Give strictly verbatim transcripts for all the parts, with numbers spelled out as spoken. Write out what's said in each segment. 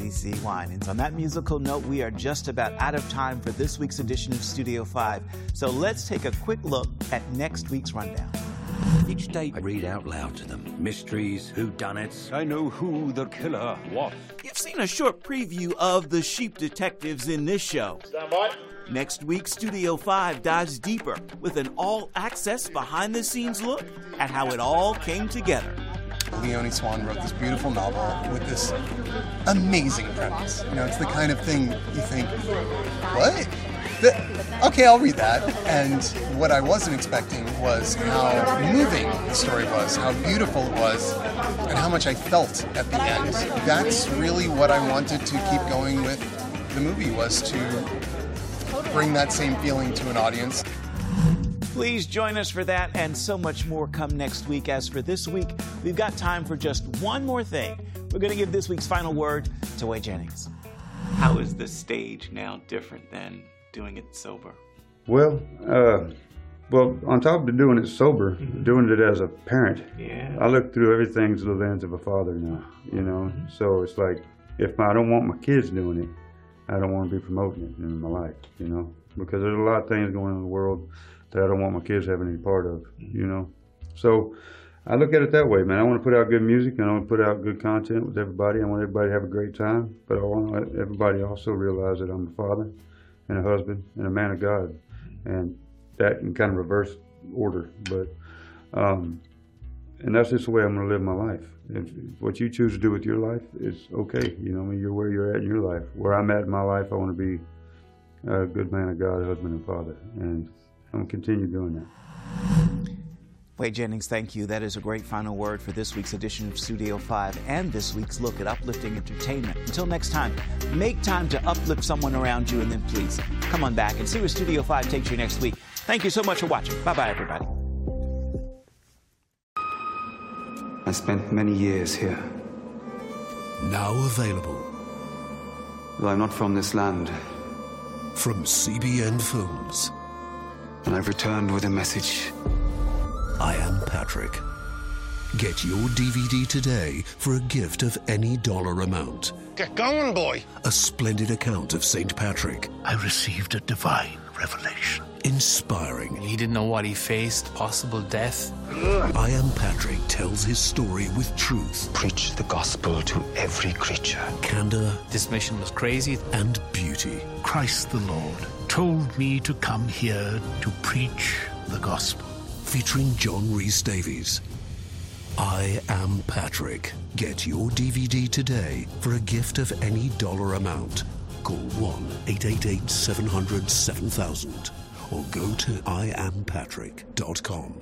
C C Winans. On that musical note, we are just about out of time for this week's edition of Studio five. So let's take a quick look at next week's rundown. Each day I read out loud to them. Mysteries, whodunits. I know who the killer was. You've seen a short preview of the Sheep Detectives in this show. Next week, Studio five dives deeper with an all-access behind-the-scenes look at how it all came together. Leonie Swan wrote this beautiful novel with this amazing premise. You know, it's the kind of thing you think, what? The, okay, I'll read that. And what I wasn't expecting was how moving the story was, how beautiful it was, and how much I felt at the end. That's really what I wanted to keep going with the movie, was to bring that same feeling to an audience. Please join us for that and so much more come next week. As for this week, we've got time for just one more thing. We're going to give this week's final word to Wade Jennings. How is the stage now different than doing it sober? Well, uh, well, on top of doing it sober, mm-hmm. doing it as a parent, yeah. I look through everything through the lens of a father now, you know? Mm-hmm. So it's like, if I don't want my kids doing it, I don't want to be promoting it in my life, you know? Because there's a lot of things going on in the world that I don't want my kids having any part of, you know? So I look at it that way, man. I want to put out good music, and I want to put out good content with everybody. I want everybody to have a great time, but I want everybody also realize that I'm a father and a husband and a man of God, and that in kind of reverse order. But, um, and that's just the way I'm going to live my life. If what you choose to do with your life is okay. You know, I mean, you're where you're at in your life. Where I'm at in my life, I want to be a good man of God, husband and father, and I'm going to continue doing that. Wade Jennings, thank you. That is a great final word for this week's edition of Studio five and this week's look at uplifting entertainment. Until next time, make time to uplift someone around you, and then please come on back and see where Studio five takes you next week. Thank you so much for watching. Bye-bye, everybody. I spent many years here. Now available. Though I'm not from this land. From C B N Films. And I've returned with a message. I Am Patrick. Get your D V D today for a gift of any dollar amount. Get going, boy. A splendid account of Saint Patrick. I received a divine revelation. Inspiring. He didn't know what he faced, possible death. I Am Patrick tells his story with truth. Preach the gospel to every creature. Candor. This mission was crazy. And beauty. Christ the Lord told me to come here to preach the gospel. Featuring John Rhys Davies. I Am Patrick. Get your D V D today for a gift of any dollar amount. Call one eight eight eight, seven hundred, seven thousand or go to I am patrick dot com.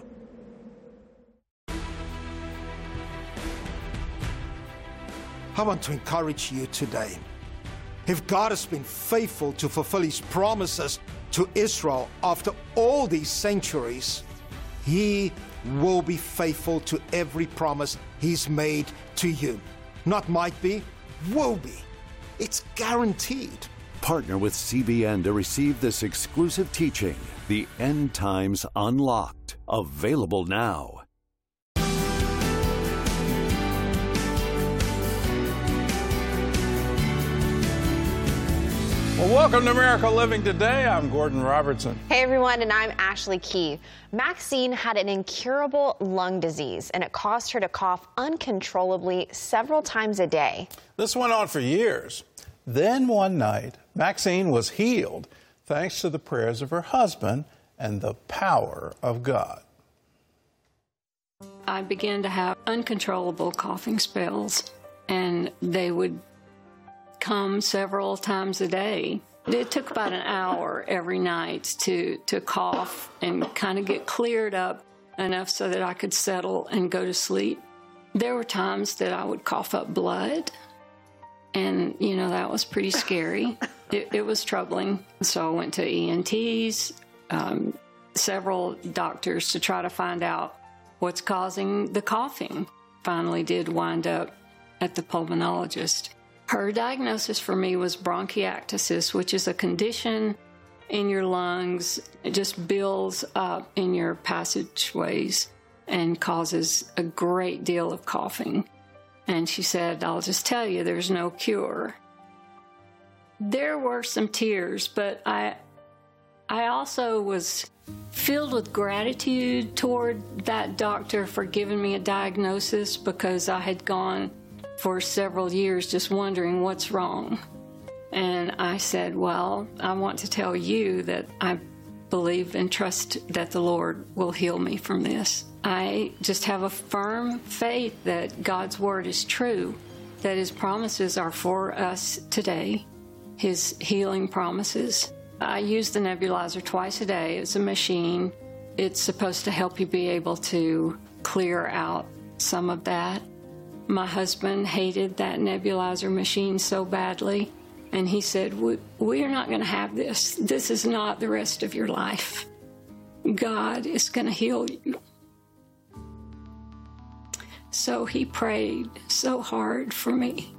I want to encourage you today. If God has been faithful to fulfill his promises to Israel after all these centuries, he will be faithful to every promise he's made to you. Not might be, will be. It's guaranteed. Partner with C B N to receive this exclusive teaching, The End Times Unlocked. Available now. Well, welcome to Miracle Living Today. I'm Gordon Robertson. Hey, everyone, and I'm Ashley Key. Maxine had an incurable lung disease, and it caused her to cough uncontrollably several times a day. This went on for years. Then one night, Maxine was healed thanks to the prayers of her husband and the power of God. I began to have uncontrollable coughing spells, and they would come several times a day. It took about an hour every night to, to cough and kind of get cleared up enough so that I could settle and go to sleep. There were times that I would cough up blood, and, you know, that was pretty scary. It, it was troubling. So I went to E N Ts, um, several doctors to try to find out what's causing the coughing. Finally did wind up at the pulmonologist. Her diagnosis for me was bronchiectasis, which is a condition in your lungs. It just builds up in your passageways and causes a great deal of coughing. And she said, I'll just tell you, there's no cure. There were some tears, but I, I also was filled with gratitude toward that doctor for giving me a diagnosis, because I had gone for several years just wondering what's wrong. And I said, well, I want to tell you that I believe and trust that the Lord will heal me from this. I just have a firm faith that God's word is true, that his promises are for us today, his healing promises. I use the nebulizer twice a day. It's a machine. It's supposed to help you be able to clear out some of that. My husband hated that nebulizer machine so badly, and he said, we, we are not going to have this. This is not the rest of your life. God is going to heal you. So he prayed so hard for me.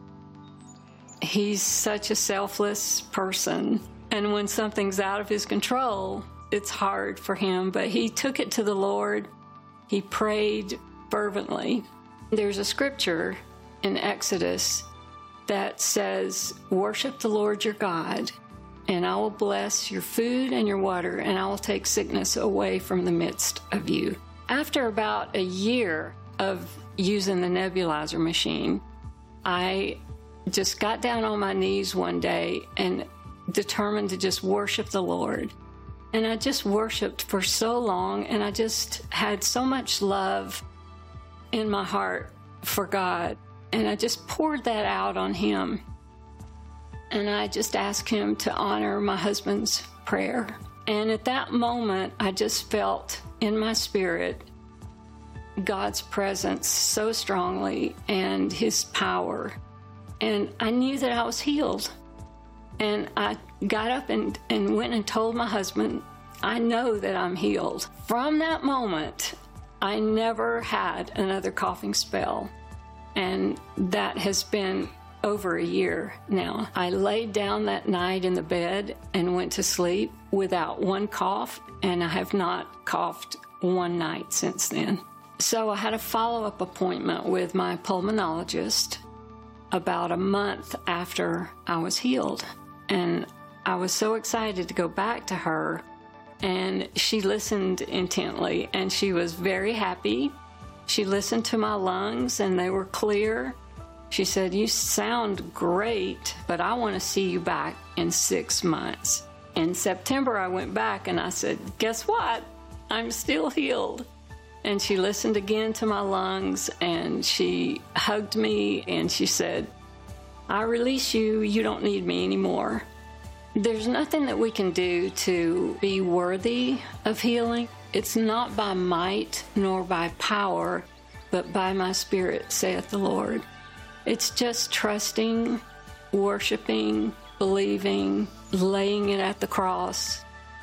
He's such a selfless person, and when something's out of his control, it's hard for him, but he took it to the Lord. He prayed fervently. There's a scripture in Exodus that says, worship the Lord your God, and I will bless your food and your water, and I will take sickness away from the midst of you. After about a year of using the nebulizer machine, I just got down on my knees one day and determined to just worship the Lord. And I just worshiped for so long, and I just had so much love in my heart for God. And I just poured that out on him. And I just asked him to honor my husband's prayer. And at that moment, I just felt in my spirit God's presence so strongly and his power. And I knew that I was healed. And I got up and, and went and told my husband, I know that I'm healed. From that moment, I never had another coughing spell. And that has been over a year now. I laid down that night in the bed and went to sleep without one cough, and I have not coughed one night since then. So I had a follow-up appointment with my pulmonologist about a month after I was healed. And I was so excited to go back to her, and she listened intently, and she was very happy. She listened to my lungs, and they were clear. She said, you sound great, but I want to see you back in six months. In September, I went back, and I said, guess what? I'm still healed. And she listened again to my lungs, and she hugged me, and she said, I release you. You don't need me anymore. There's nothing that we can do to be worthy of healing. It's not by might nor by power, but by my spirit, saith the Lord. It's just trusting, worshiping, believing, laying it at the cross.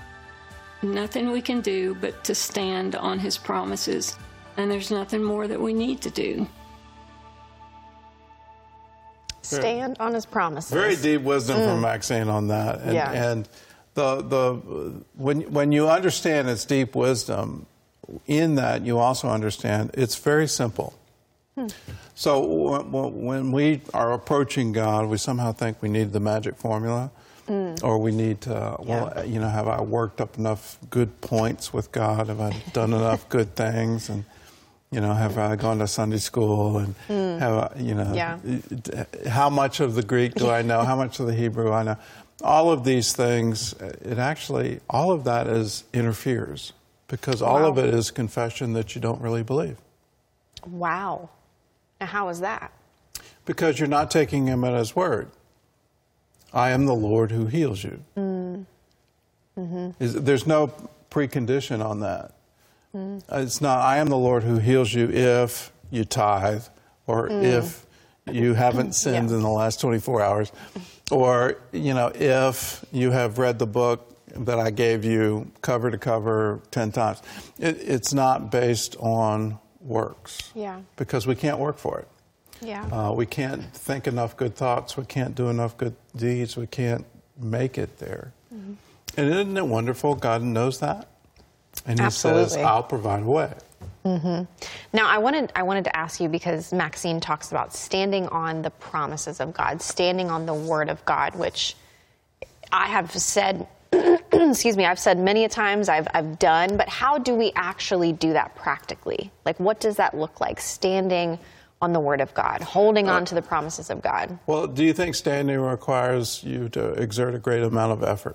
Nothing we can do but to stand on his promises, and there's nothing more that we need to do. Stand on his promises. Very deep wisdom mm. from Maxine on that. And, yeah. and the the when when you understand its deep wisdom, in that you also understand it's very simple. Hmm. So when, when we are approaching God, we somehow think we need the magic formula, mm. or we need to, well, yeah. you know, have I worked up enough good points with God? Have I done enough good things? And you know, have I gone to Sunday school, and mm. have I, you know, yeah. how much of the Greek do I know? How much of the Hebrew I know? All of these things, it actually, all of that is interferes, because all wow. of it is confession that you don't really believe. Wow. Now, how is that? Because you're not taking him at his word. I am the Lord who heals you. Mm. Mm-hmm. Is, there's no precondition on that. Mm. It's not, I am the Lord who heals you if you tithe, or mm. if you haven't sinned yeah. in the last twenty-four hours, or, you know, if you have read the book that I gave you cover to cover ten times. It, it's not based on works. Yeah. Because we can't work for it. Yeah. Uh, we can't think enough good thoughts. We can't do enough good deeds. We can't make it there. Mm-hmm. And isn't it wonderful? God knows that. And he Absolutely. says, I'll provide a way. Mm-hmm. Now, I wanted, I wanted to ask you, because Maxine talks about standing on the promises of God, standing on the word of God, which I have said, excuse me, I've said many a times, I've, I've done, but how do we actually do that practically? Like, what does that look like, standing on the Word of God, holding on to the promises of God? Well, do you think standing requires you to exert a great amount of effort?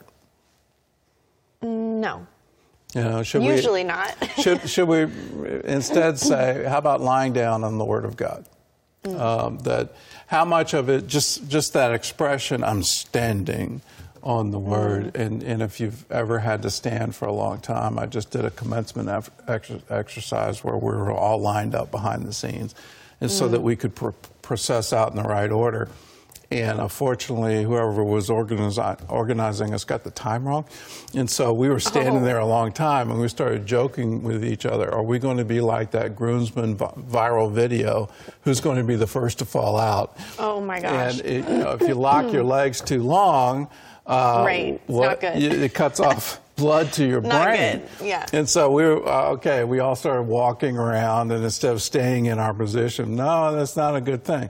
No. You know, should Usually we, not. should, should we instead say, how about lying down on the Word of God? Mm. Um, that how much of it, just just that expression, I'm standing on the Word. Mm. And, and if you've ever had to stand for a long time, I just did a commencement ex- exercise where we were all lined up behind the scenes, and mm. so that we could pr- process out in the right order. And unfortunately, whoever was organizi- organizing us got the time wrong. And so we were standing oh. there a long time, and we started joking with each other. Are we going to be like that groomsman vi- viral video? Who's going to be the first to fall out? Oh, my gosh. And it, you know, if you lock your legs too long, uh, right. It's what, not good. You, it cuts off blood to your not brain. Good. Yeah. And so we were, uh, okay, we all started walking around, and instead of staying in our position, no, that's not a good thing.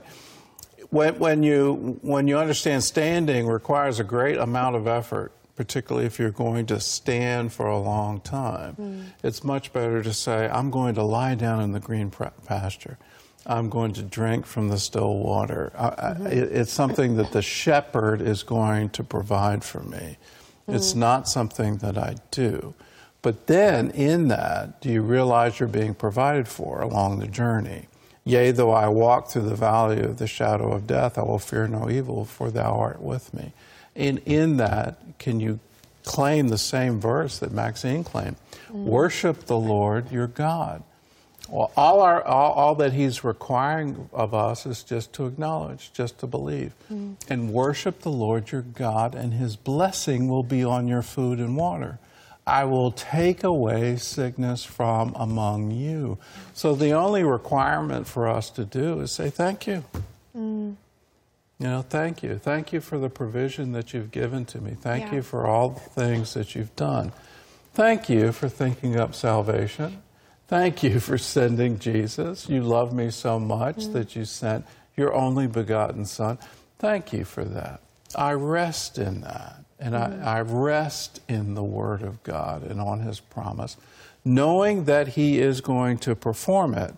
When, when you when you understand standing requires a great amount of effort, particularly if you're going to stand for a long time, mm. it's much better to say, I'm going to lie down in the green pasture. I'm going to drink from the still water. Mm-hmm. I, it, it's something that the shepherd is going to provide for me. Mm. It's not something that I do. But then in that, do you realize you're being provided for along the journey? Yea, though I walk through the valley of the shadow of death, I will fear no evil, for thou art with me. And in that, can you claim the same verse that Maxine claimed? Mm. Worship the Lord your God. Well, all, our, all, all that he's requiring of us is just to acknowledge, just to believe. Mm. And worship the Lord your God, and his blessing will be on your food and water. I will take away sickness from among you. So the only requirement for us to do is say thank you. Mm. You know, thank you. Thank you for the provision that you've given to me. Thank yeah. you for all the things that you've done. Thank you for thinking up salvation. Thank you for sending Jesus. You love me so much mm. that you sent your only begotten Son. Thank you for that. I rest in that. And mm. I, I rest in the Word of God and on his promise, knowing that he is going to perform it.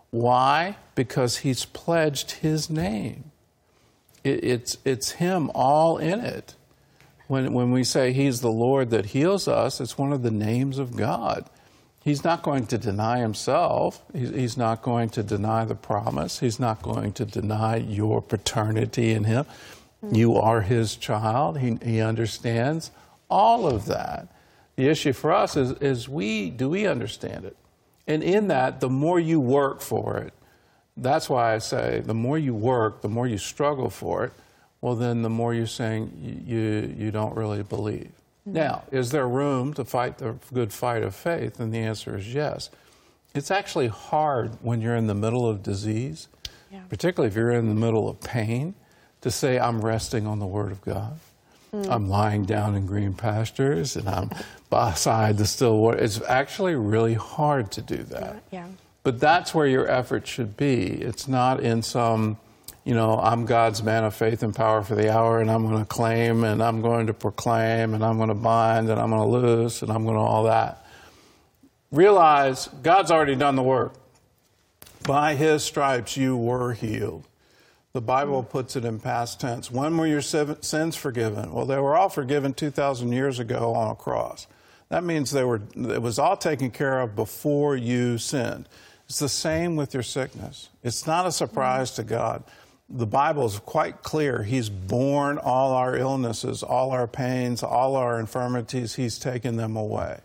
Why? Because he's pledged his name. It, it's, it's him all in it. When, when we say he's the Lord that heals us, it's one of the names of God. He's not going to deny himself. He's, he's not going to deny the promise. He's not going to deny your paternity in him. You are his child. He, he understands all of that. The issue for us is, is we do we understand it? And in that, the more you work for it, that's why I say the more you work, the more you struggle for it, well, then the more you're saying you, you, you don't really believe. Mm-hmm. Now, is there room to fight the good fight of faith? And the answer is yes. It's actually hard when you're in the middle of disease, yeah. particularly if you're in the middle of pain, to say, I'm resting on the Word of God. Mm. I'm lying down in green pastures, and I'm beside the still water. It's actually really hard to do that. Yeah. But that's where your effort should be. It's not in some, you know, I'm God's man of faith and power for the hour, and I'm going to claim, and I'm going to proclaim, and I'm going to bind, and I'm going to loose, and I'm going to all that. Realize God's already done the work. By his stripes you were healed. The Bible puts it in past tense. When were your sins forgiven? Well, they were all forgiven two thousand years ago on a cross. That means they were, it was all taken care of before you sinned. It's the same with your sickness. It's not a surprise to God. The Bible is quite clear. He's borne all our illnesses, all our pains, all our infirmities. He's taken them away.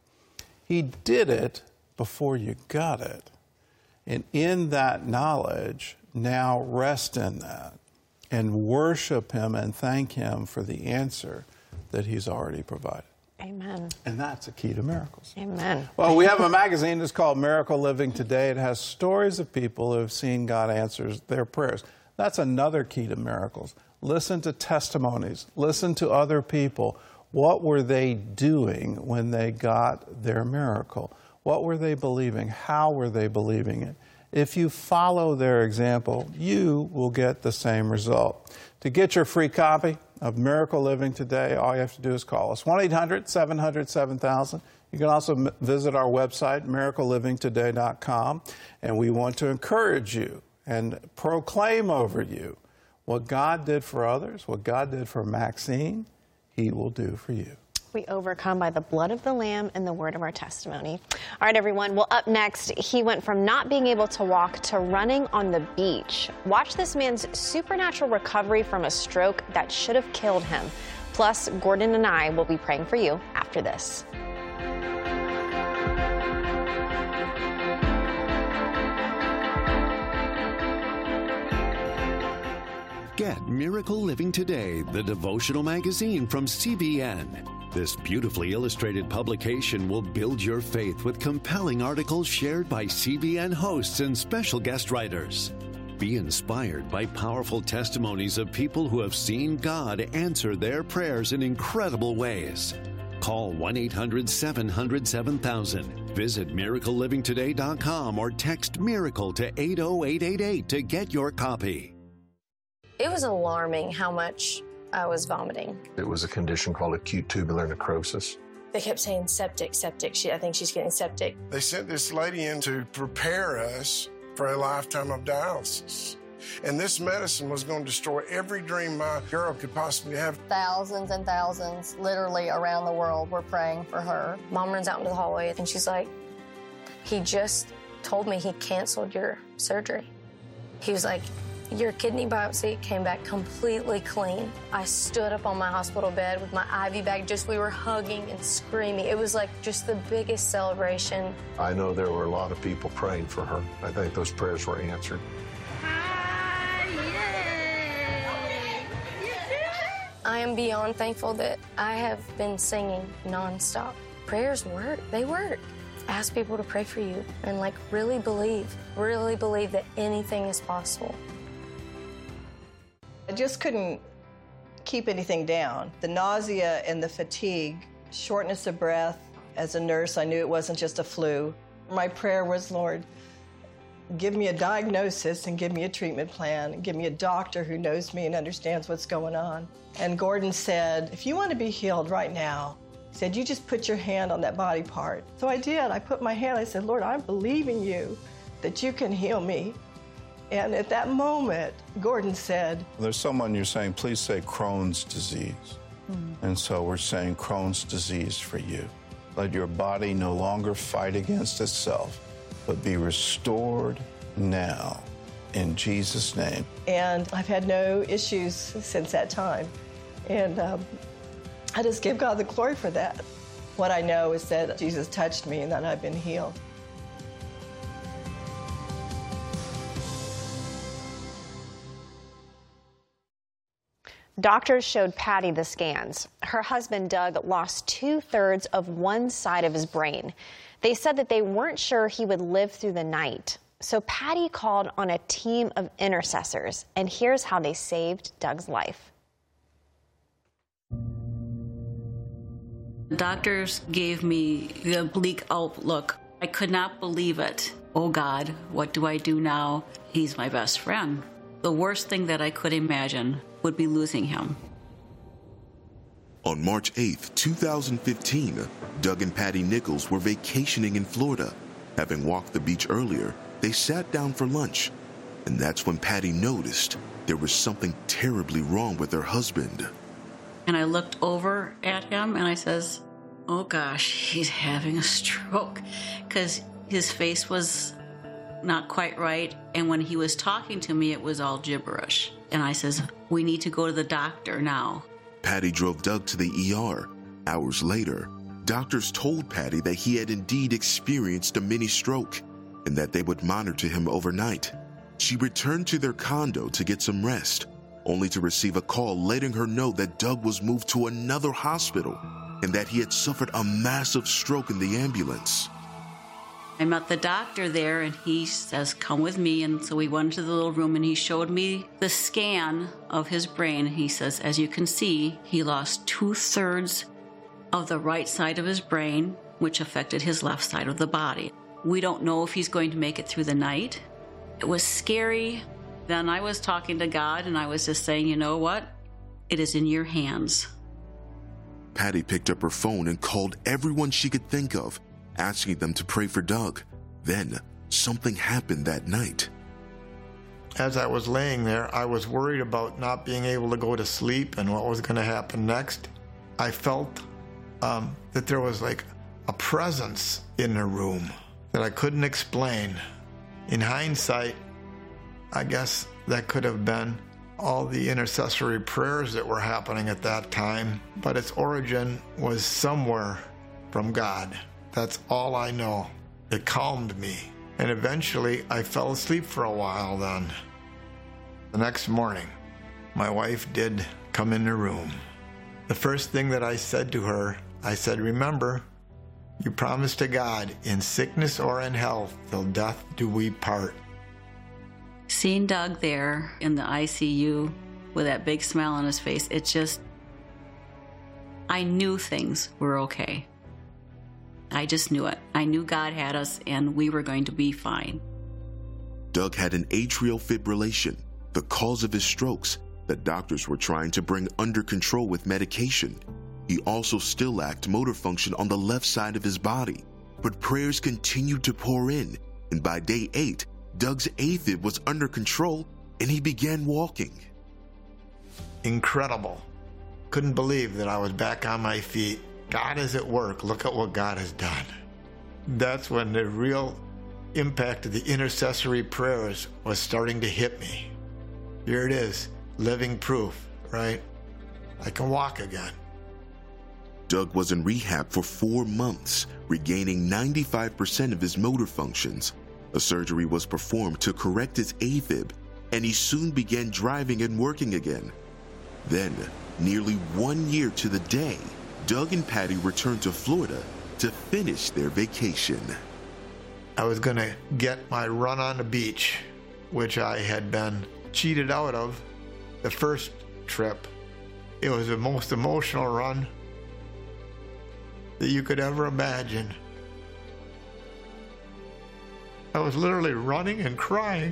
He did it before you got it. And in that knowledge, now rest in that and worship him and thank him for the answer that he's already provided. Amen. And that's a key to miracles. Amen. Well, we have a magazine that's called Miracle Living Today. It has stories of people who have seen God answer their prayers. That's another key to miracles. Listen to testimonies. Listen to other people. What were they doing when they got their miracle? What were they believing? How were they believing it? If you follow their example, you will get the same result. To get your free copy of Miracle Living Today, all you have to do is call us, one eight hundred, seven hundred, seven thousand. You can also m- visit our website, miracle living today dot com, and we want to encourage you and proclaim over you what God did for others, what God did for Maxine, He will do for you. We overcome by the blood of the Lamb and the word of our testimony. All right, everyone. Well, up next, he went from not being able to walk to running on the beach. Watch this man's supernatural recovery from a stroke that should have killed him. Plus, Gordon and I will be praying for you after this. Get Miracle Living Today, the devotional magazine from C B N. This beautifully illustrated publication will build your faith with compelling articles shared by C B N hosts and special guest writers. Be inspired by powerful testimonies of people who have seen God answer their prayers in incredible ways. Call one eight hundred, seven hundred, seven thousand. Visit miracle living today dot com or text MIRACLE to eight oh eight eight eight to get your copy. It was alarming how much I was vomiting. It was a condition called acute tubular necrosis. They kept saying septic, septic. She, I think she's getting septic. They sent this lady in to prepare us for a lifetime of dialysis. And this medicine was going to destroy every dream my girl could possibly have. Thousands and thousands, literally around the world, were praying for her. Mom runs out into the hallway and she's like, he just told me he canceled your surgery. He was like, your kidney biopsy came back completely clean. I stood up on my hospital bed with my I V bag, just we were hugging and screaming. It was like just the biggest celebration. I know there were a lot of people praying for her. I think those prayers were answered. I am beyond thankful that I have been singing nonstop. Prayers work, they work. Ask people to pray for you and like really believe, really believe that anything is possible. I just couldn't keep anything down. The nausea and the fatigue, shortness of breath. As a nurse, I knew it wasn't just a flu. My prayer was, Lord, give me a diagnosis and give me a treatment plan and give me a doctor who knows me and understands what's going on. And Gordon said, if you want to be healed right now, he said, you just put your hand on that body part. So I did. I put my hand, I said, Lord, I'm believing you that you can heal me. And at that moment, Gordon said, There's someone you're saying, please say Crohn's disease. Mm. And so we're saying Crohn's disease for you. Let your body no longer fight against itself, but be restored now in Jesus' name. And I've had no issues since that time. And um, I just give God the glory for that. What I know is that Jesus touched me and that I've been healed. Doctors showed Patty the scans. Her husband, Doug, lost two-thirds of one side of his brain. They said that they weren't sure he would live through the night. So Patty called on a team of intercessors, and here's how they saved Doug's life. Doctors gave me the bleak outlook. I could not believe it. Oh God, what do I do now? He's my best friend. The worst thing that I could imagine would be losing him. On March eighth, two thousand fifteen, Doug and Patty Nichols were vacationing in Florida. Having walked the beach earlier, they sat down for lunch. And that's when Patty noticed there was something terribly wrong with her husband. And I looked over at him and I says, oh gosh, he's having a stroke. Because his face was not quite right. And when he was talking to me, it was all gibberish. And I says, we need to go to the doctor now. Patty drove Doug to the E R. Hours later, doctors told Patty that he had indeed experienced a mini stroke and that they would monitor him overnight. She returned to their condo to get some rest, only to receive a call letting her know that Doug was moved to another hospital and that he had suffered a massive stroke in the ambulance. I met the doctor there and he says, come with me. And so we went to the little room and he showed me the scan of his brain. He says, as you can see, he lost two-thirds of the right side of his brain, which affected his left side of the body. We don't know if he's going to make it through the night. It was scary. Then I was talking to God and I was just saying, you know what? it is in your hands. Patty picked up her phone and called everyone she could think of, asking them to pray for Doug. Then, something happened that night. As I was laying there, I was worried about not being able to go to sleep and what was going to happen next. I felt um, that there was like a presence in the room that I couldn't explain. In hindsight, I guess that could have been all the intercessory prayers that were happening at that time, but its origin was somewhere from God. That's all I know. It calmed me, and eventually I fell asleep for a while then. The next morning, my wife did come in the room. The first thing that I said to her, I said, remember, you promised to God, in sickness or in health, till death do we part. Seeing Doug there in the I C U with that big smile on his face, it just, I knew things were okay. I just knew it. I knew God had us and we were going to be fine. Doug had an atrial fibrillation, the cause of his strokes that doctors were trying to bring under control with medication. He also still lacked motor function on the left side of his body, but prayers continued to pour in, and by day eight, Doug's AFib was under control and he began walking. Incredible. Couldn't believe that I was back on my feet. God is at work. Look at what God has done. That's when the real impact of the intercessory prayers was starting to hit me. Here it is, living proof, right? I can walk again. Doug was in rehab for four months, regaining ninety-five percent of his motor functions. A surgery was performed to correct his AFib, and he soon began driving and working again. Then, nearly one year to the day, Doug and Patty returned to Florida to finish their vacation. I was going to get my run on the beach, which I had been cheated out of the first trip. It was the most emotional run that you could ever imagine. I was literally running and crying.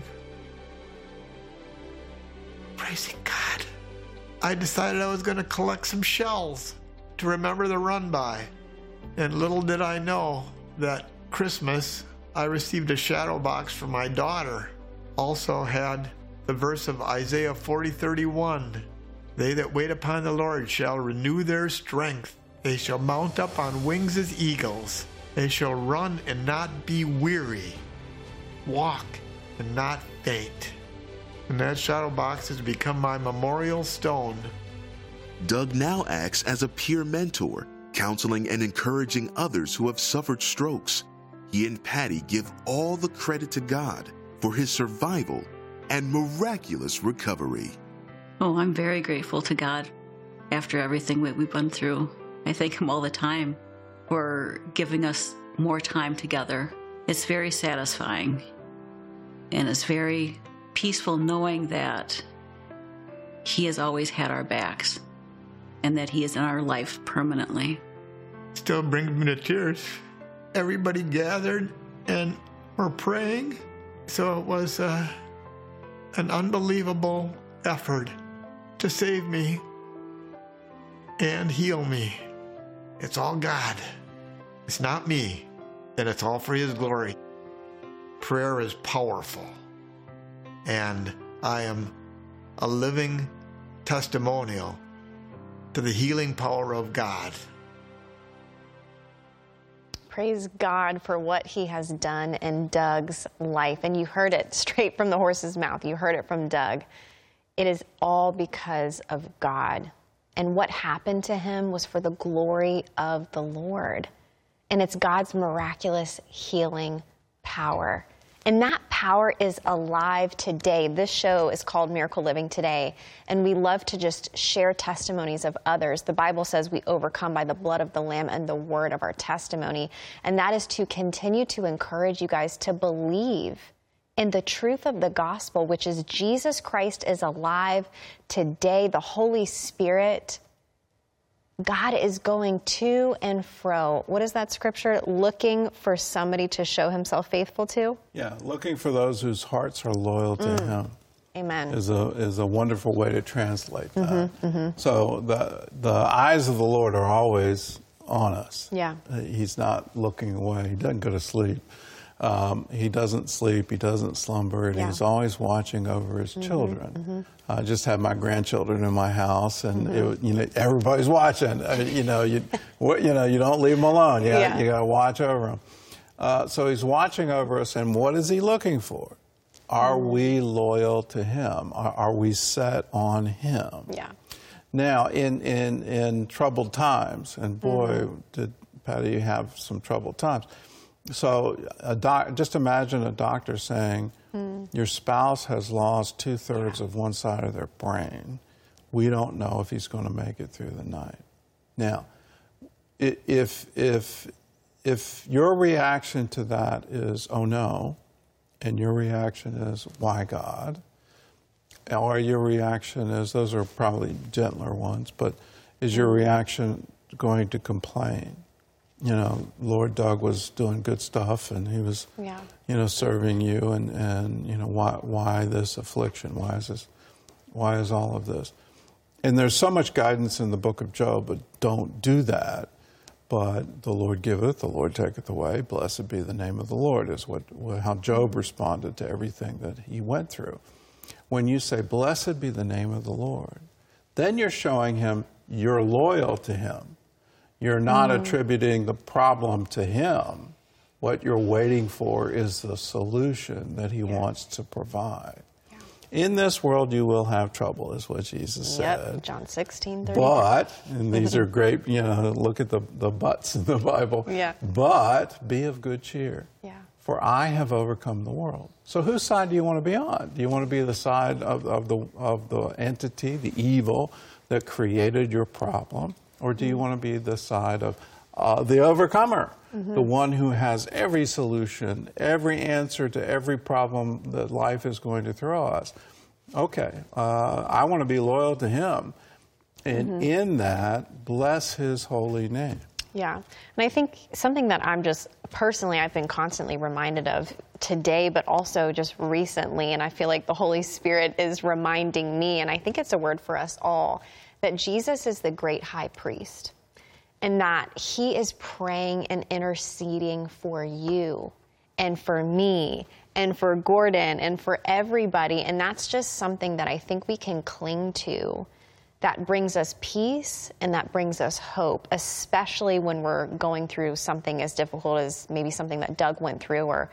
Praising God. I decided I was going to collect some shells to remember the run by. And little did I know that Christmas, I received a shadow box from my daughter. Also had the verse of Isaiah forty thirty-one. They that wait upon the Lord shall renew their strength. They shall mount up on wings as eagles. They shall run and not be weary. Walk and not faint. And that shadow box has become my memorial stone. Doug now acts as a peer mentor, counseling and encouraging others who have suffered strokes. He and Patty give all the credit to God for his survival and miraculous recovery. Oh, I'm very grateful to God after everything that we've been through. I thank him all the time for giving us more time together. It's very satisfying, and it's very peaceful knowing that he has always had our backs and that he is in our life permanently. Still brings me to tears. Everybody gathered and were praying, so it was uh, an unbelievable effort to save me and heal me. It's all God. It's not me, and it's all for his glory. Prayer is powerful, and I am a living testimonial to the healing power of God. Praise God for what he has done in Doug's life. And you heard it straight from the horse's mouth. You heard it from Doug. It is all because of God. And what happened to him was for the glory of the Lord. And it's God's miraculous healing power. And that power is alive today. This show is called Miracle Living Today, and we love to just share testimonies of others. The Bible says we overcome by the blood of the Lamb and the word of our testimony, and that is to continue to encourage you guys to believe in the truth of the gospel, which is Jesus Christ is alive today. The Holy Spirit, God is going to and fro. What is that scripture? Looking for somebody to show himself faithful to? Yeah, looking for those whose hearts are loyal to Mm. him. Amen. Is a is a wonderful way to translate that. Mm-hmm, mm-hmm. So the the eyes of the Lord are always on us. Yeah. He's not looking away. He doesn't go to sleep. Um, he doesn't sleep. He doesn't slumber, and Yeah. he's always watching over his Mhm, children. mhm. I just had my grandchildren in my house, and Mhm. it, you know everybody's watching. Uh, you know, you what, you know you don't leave them alone. You got Yeah. you got to watch over them. Uh, so he's watching over us, and what is he looking for? Are we loyal to him? Are, are we set on him? Yeah. Now, in, in, in troubled times, and boy, Mhm. did Patty have some troubled times. So a doc, just imagine a doctor saying, Mm. your spouse has lost two-thirds of one side of their brain. We don't know if he's going to make it through the night. Now, i- if, if, if your reaction to that is, oh no, and your reaction is, why God? Or your reaction is, those are probably gentler ones, but is your reaction going to complain? You know, Lord Doug was doing good stuff and he was, Yeah. you know, serving you and, and you know, why, why this affliction? Why is this, why is all of this? And there's so much guidance in the book of Job, but don't do that. But the Lord giveth, the Lord taketh away. Blessed be the name of the Lord, is what, how Job responded to everything that he went through. When you say, blessed be the name of the Lord, then you're showing him you're loyal to him. You're not Mm. attributing the problem to him. What you're waiting for is the solution that he wants to provide. In this world you will have trouble, is what Jesus Yep. said. John sixteen thirty. But, and these are great, you know, look at the, the buts in the Bible. Yeah. But be of good cheer. Yeah. For I have overcome the world. So whose side do you want to be on? Do you want to be the side of, of, the, of the entity, the evil that created your problem? Or do you want to be the side of uh, the overcomer, Mhm. the one who has every solution, every answer to every problem that life is going to throw us? Okay, uh, I want to be loyal to him. And Mhm. in that, bless his holy name. Yeah. And I think something that I'm just personally, I've been constantly reminded of today, but also just recently, and I feel like the Holy Spirit is reminding me, and I think it's a word for us all, that Jesus is the great high priest and that he is praying and interceding for you and for me and for Gordon and for everybody. And that's just something that I think we can cling to, that brings us peace and that brings us hope, especially when we're going through something as difficult as maybe something that Doug went through, or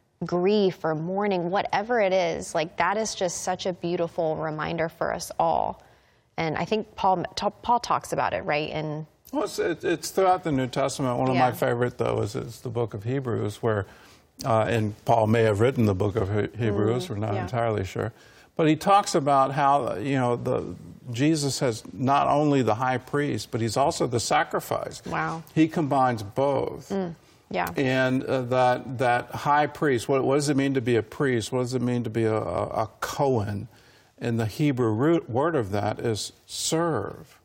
grief or mourning, whatever it is. Like, that is just such a beautiful reminder for us all. And I think Paul Paul talks about it, right? And Well, it's, it, it's throughout the New Testament. One of Yeah. my favorite, though, is, is the book of Hebrews, where, uh, and Paul may have written the book of He- Hebrews, Mm, we're not yeah. entirely sure. But he talks about how, you know, the Jesus has not only the high priest, but he's also the sacrifice. Wow. He combines both. Mm, yeah. And uh, that that high priest, what, what does it mean to be a priest? What does it mean to be a, a, a Cohen? And the Hebrew root word of that is serve.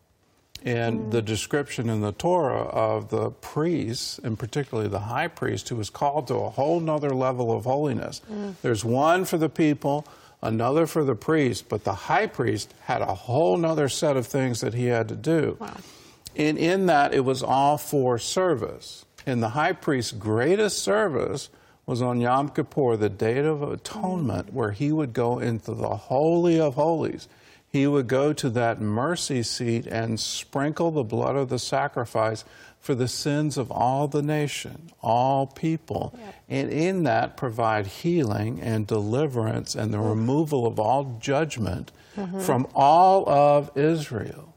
And the description in the Torah of the priests, and particularly the high priest, who was called to a whole nother level of holiness. Mm. There's one for the people, another for the priest, but the high priest had a whole nother set of things that he had to do. Wow. And in that, it was all for service. And the high priest's greatest service was on Yom Kippur, the Day of Atonement, where he would go into the Holy of Holies. He would go to that mercy seat and sprinkle the blood of the sacrifice for the sins of all the nation, all people. Yep. And in that, provide healing and deliverance and the removal of all judgment Mhm. from all of Israel.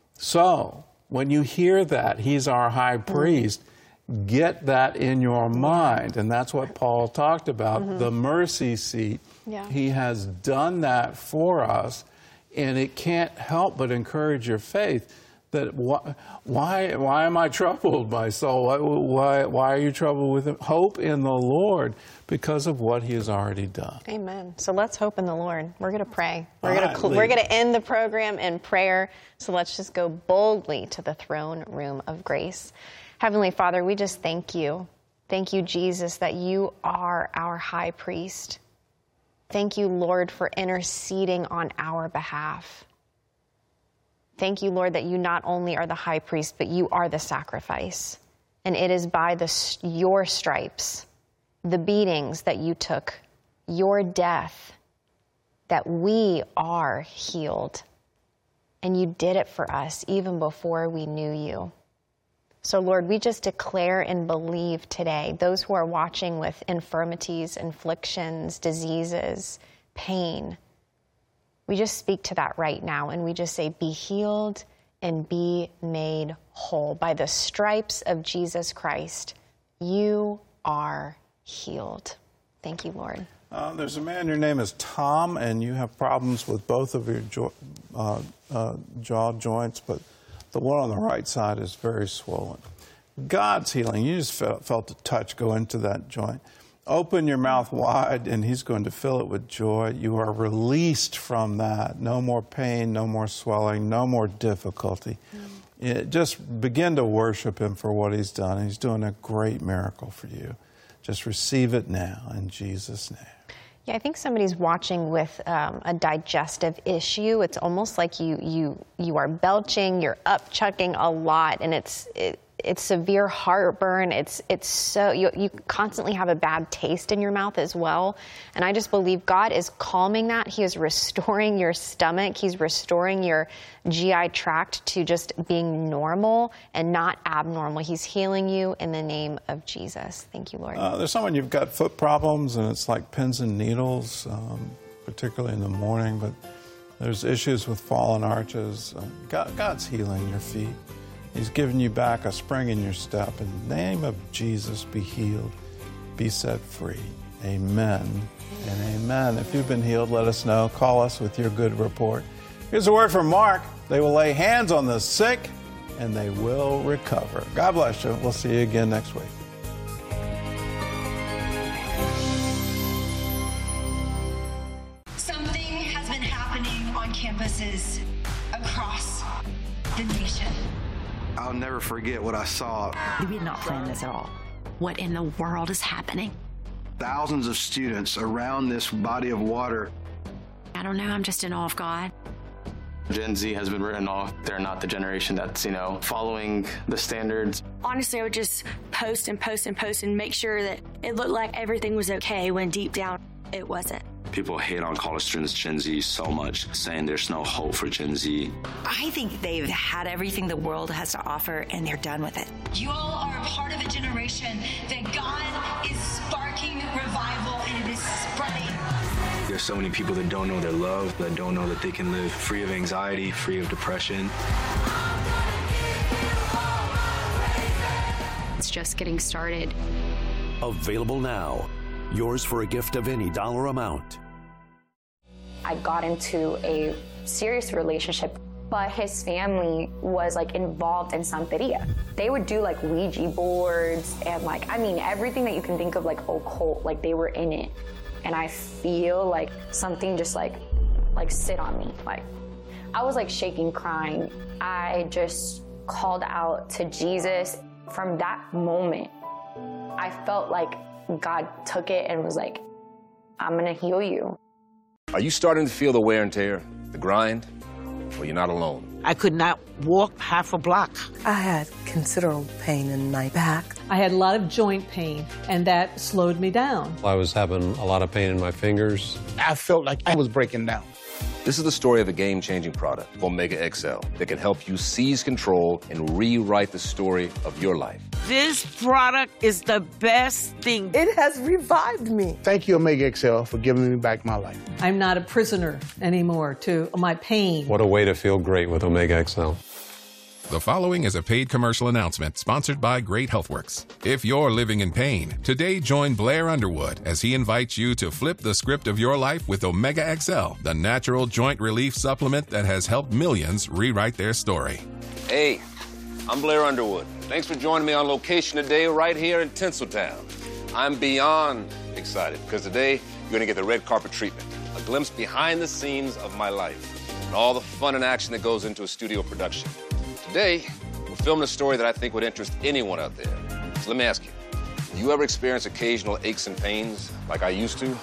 So, when you hear that, he's our high priest, get that in your mind. And that's what Paul talked about, Mhm. the mercy seat. Yeah. He has done that for us, and it can't help but encourage your faith that why, why, why am I troubled, my soul? Why, why, why are you troubled with it? Hope in the Lord because of what he has already done. Amen. So let's hope in the Lord. We're going to pray. We're All going right, to cl- Lee. we're going to end the program in prayer. So let's just go boldly to the throne room of grace. Heavenly Father, we just thank you. Thank you, Jesus, that you are our high priest. Thank you, Lord, for interceding on our behalf. Thank you, Lord, that you not only are the high priest, but you are the sacrifice. And it is by the, your stripes, the beatings that you took, your death, that we are healed. And you did it for us even before we knew you. So, Lord, we just declare and believe today, those who are watching with infirmities, afflictions, diseases, pain, we just speak to that right now, and we just say, be healed and be made whole. By the stripes of Jesus Christ, you are healed. Thank you, Lord. Uh, there's a man, your name is Tom, and you have problems with both of your jo- uh, uh, jaw joints, but the one on the right side is very swollen. God's healing. You just felt, felt a touch go into that joint. Open your mouth wide, and he's going to fill it with joy. You are released from that. No more pain, no more swelling, no more difficulty. Mm. It, just begin to worship him for what he's done. He's doing a great miracle for you. Just receive it now in Jesus' name. Yeah, I think somebody's watching with um, a digestive issue. It's almost like you you you are belching, you're upchucking a lot, and it's it, it's severe heartburn. It's it's so you you constantly have a bad taste in your mouth as well. And I just believe God is calming that. He is restoring your stomach. He's restoring your G I tract to just being normal and not abnormal. He's healing you in the name of Jesus. Thank you, Lord. Uh, there's someone, you've got foot problems, and it's like pins and needles, um, particularly in the morning, but there's issues with fallen arches. Uh, God, God's healing your feet. He's giving you back a spring in your step. In the name of Jesus, be healed, be set free. Amen and amen. If you've been healed, let us know. Call us with your good report. Here's a word from Mark. They will lay hands on the sick, and they will recover. God bless you. We'll see you again next week. Something has been happening on campuses across the nation. I'll never forget what I saw. We did not plan this at all. What in the world is happening? Thousands of students around this body of water. I don't know. I'm just in awe of God. Gen Z has been written off. They're not the generation that's, you know, following the standards. Honestly, I would just post and post and post and make sure that it looked like everything was okay when deep down it wasn't. People hate on college students, Gen Z, so much, saying there's no hope for Gen Z. I think they've had everything the world has to offer, and they're done with it. You all are a part of a generation that God is sparking revival, and it is spreading. There's so many people that don't know they're loved, that don't know that they can live free of anxiety, free of depression. It's just getting started. Available now. Yours for a gift of any dollar amount. I got into a serious relationship, but his family was like involved in Santeria. They would do like Ouija boards and like, I mean, everything that you can think of like occult, like they were in it. And I feel like something just like, like sit on me. Like I was like shaking, crying. I just called out to Jesus. From that moment, I felt like God took it and was like, I'm gonna heal you. Are you starting to feel the wear and tear, the grind? Well, you're not alone. I could not walk half a block. I had considerable pain in my back. I had a lot of joint pain, and that slowed me down. I was having a lot of pain in my fingers. I felt like I was breaking down. This is the story of a game-changing product, Omega X L, that can help you seize control and rewrite the story of your life. This product is the best thing. It has revived me. Thank you, Omega X L, for giving me back my life. I'm not a prisoner anymore to my pain. What a way to feel great with Omega X L. The following is a paid commercial announcement sponsored by Great Healthworks. If you're living in pain, today join Blair Underwood as he invites you to flip the script of your life with Omega X L, the natural joint relief supplement that has helped millions rewrite their story. Hey, I'm Blair Underwood. Thanks for joining me on location today right here in Tinseltown. I'm beyond excited because today you're going to get the red carpet treatment, a glimpse behind the scenes of my life, and all the fun and action that goes into a studio production. Today, we're filming a story that I think would interest anyone out there. So let me ask you, do you ever experience occasional aches and pains like I used to?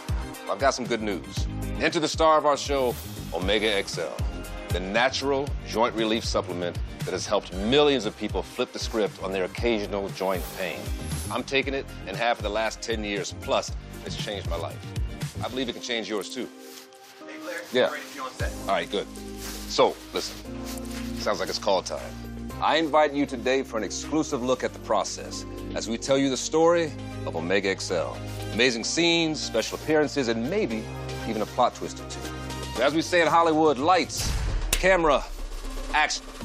I've got some good news. Enter the star of our show, Omega X L, the natural joint relief supplement that has helped millions of people flip the script on their occasional joint pain. I'm taking it and have for the last ten years, plus it's changed my life. I believe it can change yours too. Hey Blair, Yeah. I'm ready for you on set. All right, good. So, listen, sounds like it's call time. I invite you today for an exclusive look at the process as we tell you the story of Omega X L. Amazing scenes, special appearances, and maybe even a plot twist or two. So as we say in Hollywood, lights, camera, action.